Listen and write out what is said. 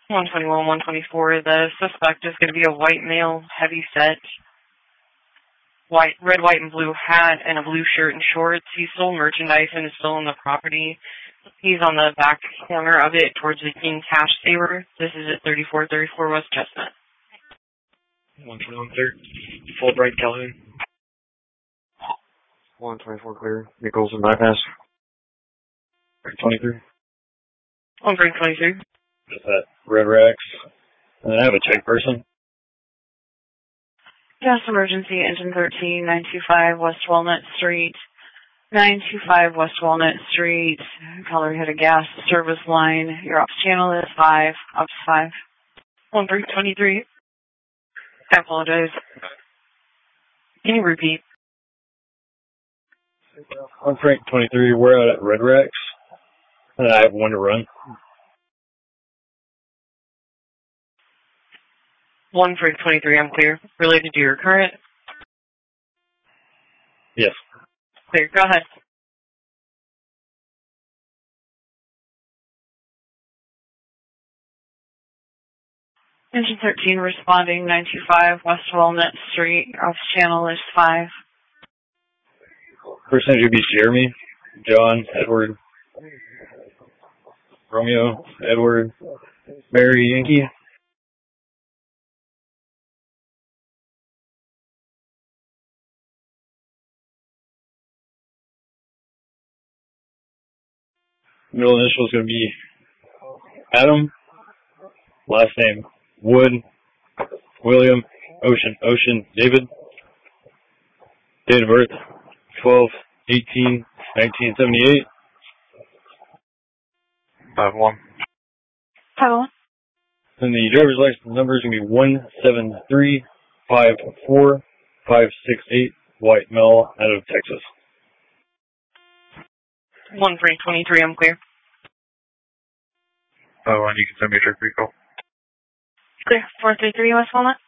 121, 124. The suspect is going to be a white male, heavy set, red, white, and blue hat, and a blue shirt and shorts. He's still merchandise and is still on the property. He's on the back corner of it towards the King Cash Saver. This is at 3434 West Chestnut. 121 clear. Fulbright Calhoun. 124 clear. Nichols and bypass. 23. On break 23. Just that Red Rex. And then I have a check person. Gas emergency, engine 13, 925 West Walnut Street. 925 West Walnut Street. Color hit a gas service line. Your ops channel is 5. Ops 5. On break 23. I apologize. Can you repeat? On Frank 23, we're out at Red Rex. And I have one to run. 1 Frank 23, I'm clear. Related to your current? Yes. Clear, go ahead. Engine 13 responding, 925 West Walnut Street. Your ops channel is 5. First name would be Jeremy, John, Edward, Romeo, Edward, Mary, Yankee. Middle initial is going to be Adam. Last name Wood, William, Ocean, David. Date of birth 12/18/1978. 5-1. 5-1. And the driver's license number is going to be 173545568. White male out of Texas. 1 Frank 23, I'm clear. 5-1, you can send me a check recall. Clear. 433 West Walnut.